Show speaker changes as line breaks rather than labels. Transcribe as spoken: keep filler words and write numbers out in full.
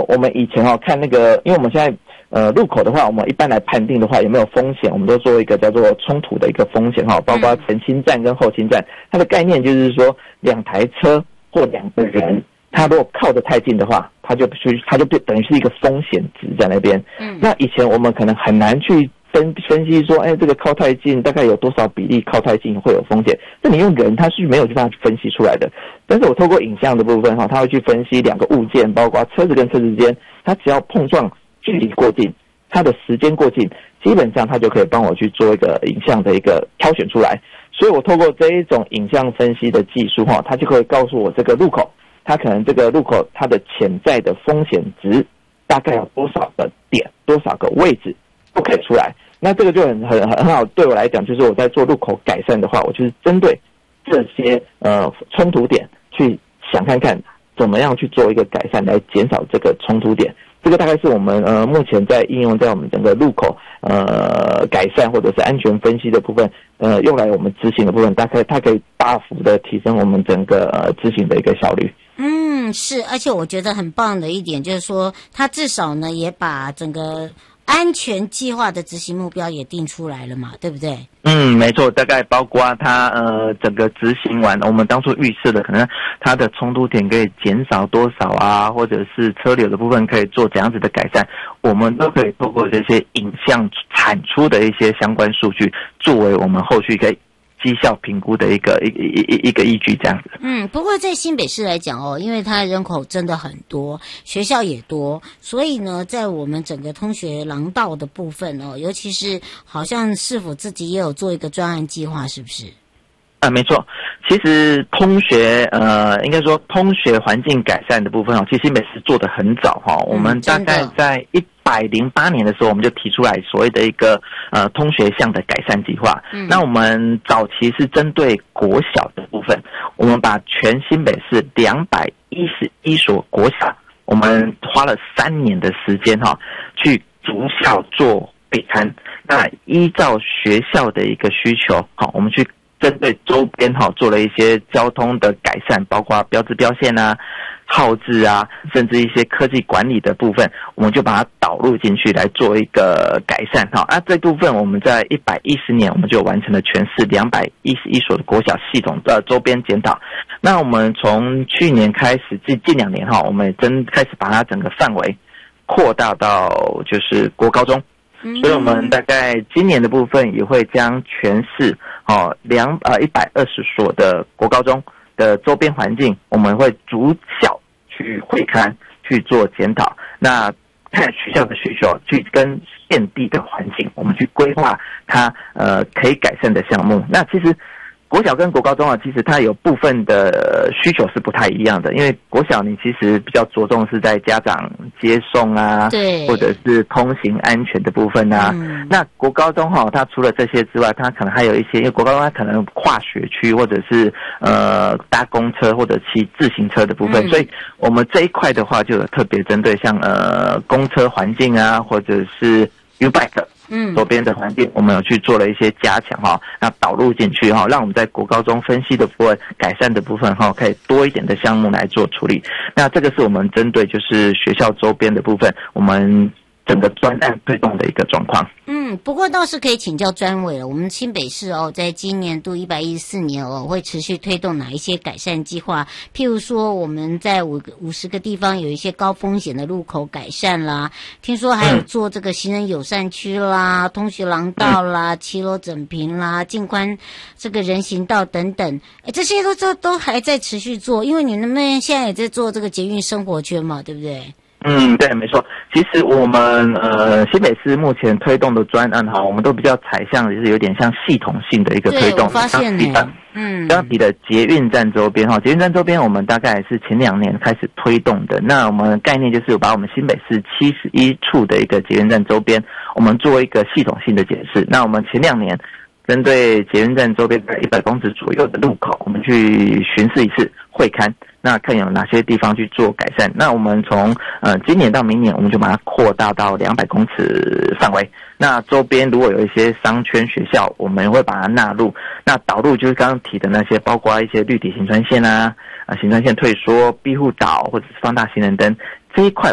我们以前哦看那个，因为我们现在呃路口的话，我们一般来判定的话有没有风险，我们都做一个叫做冲突的一个风险哈，包括前倾站跟后倾站，它的概念就是说两台车或两个人，他如果靠得太近的话，他就他就等于是一个风险值在那边。嗯，那以前我们可能很难去分分析说，哎，这个靠太近大概有多少比例靠太近会有风险？那你用人他是没有办法去分析出来的。但是我透过影像的部分哈，他会去分析两个物件，包括车子跟车子之间，它只要碰撞距离过近，它的时间过近，基本上它就可以帮我去做一个影像的一个挑选出来。所以我透过这一种影像分析的技术哈，它就可以告诉我这个路口，它可能这个路口它的潜在的风险值大概有多少个点，多少个位置都可以出来。那这个就很很很好，对我来讲，就是我在做路口改善的话，我就是针对这些呃冲突点去想看看怎么样去做一个改善，来减少这个冲突点。这个大概是我们呃目前在应用在我们整个路口呃改善或者是安全分析的部分，呃用来我们执行的部分，大概它可以大幅的提升我们整个呃执行的一个效率。
嗯，是，而且我觉得很棒的一点就是说，它至少呢也把整个安全计划的执行目标也定出来了嘛，对不对？
嗯，没错，大概包括它呃整个执行完，我们当初预设的可能它的冲突点可以减少多少啊，或者是车流的部分可以做怎样子的改善，我们都可以透过这些影像产出的一些相关数据，作为我们后续可以绩效评估的一个一一一一个依据，这样子。
嗯，不过在新北市来讲哦，因为它人口真的很多，学校也多，所以呢，在我们整个通学廊道的部分哦，尤其是好像市府自己也有做一个专案计划，是不是？
啊，没错。其实通学呃，应该说通学环境改善的部分哦，其实新北市做得很早哈、哦。我们大概在一百零八年的时候，我们就提出来所谓的一个呃通学项的改善计划。嗯，那我们早期是针对国小的部分，我们把全新北市两百一十一所国小，我们花了三年的时间哈、哦，去逐校做会勘。那依照学校的一个需求，好，我们去针对周边哈做了一些交通的改善，包括标志标线啊、号志啊，甚至一些科技管理的部分，我们就把它导入进去来做一个改善哈。啊，这部分我们在一百一十年我们就完成了全市两百一十一所的国小系统的周边检讨。那我们从去年开始，近近两年哈，我们真开始把它整个范围扩大到就是国高中。所以我们大概今年的部分也会将全市哦两呃一百二十所的国高中的周边环境，我们会逐校去会勘去做检讨。那看学校的需求，去跟现地的环境，我们去规划它呃可以改善的项目。那其实国小跟国高中啊，其实它有部分的需求是不太一样的，因为国小你其实比较着重是在家长接送啊，对，或者是通行安全的部分啊。嗯、那国高中哈、哦，它除了这些之外，它可能还有一些，因为国高中它可能跨学区或者是呃搭公车或者骑自行车的部分，嗯、所以我们这一块的话就有特别针对像呃公车环境啊，或者是 U-Bike。嗯，周边的环境我们有去做了一些加强哈，那导入进去哈，让我们在国高中分析的部分、改善的部分哈，可以多一点的项目来做处理。那这个是我们针对就是学校周边的部分，我们整个专案推动的一个状况。
嗯，不过倒是可以请教专委了。我们新北市哦，在今年度一百一十四年哦，会持续推动哪一些改善计划？譬如说，我们在五个五十个地方有一些高风险的路口改善啦，听说还有做这个行人友善区啦、嗯、通学廊道啦、骑楼整平啦、净宽这个人行道等等，哎，这些都都都还在持续做，因为你们现在也在做这个捷运生活圈嘛，对不对？
嗯，对，没错。其实我们呃新北市目前推动的专案哈，我们都比较采向就是有点像系统性的一个推动。
对，我发现呢，
嗯，刚提的捷运站周边哈，捷运站周边我们大概是前两年开始推动的。那我们概念就是把我们新北市七十一处的一个捷运站周边，我们做一个系统性的检视。那我们前两年针对捷运站周边在一百公尺左右的路口，我们去巡视一次会勘。那看有哪些地方去做改善。那我们从呃今年到明年，我们就把它扩大到两百公尺范围。那周边如果有一些商圈学校，我们会把它纳入。那导入就是刚刚提的那些，包括一些绿底行穿线啊、啊行穿线退缩、庇护岛或者是放大行人灯这一块。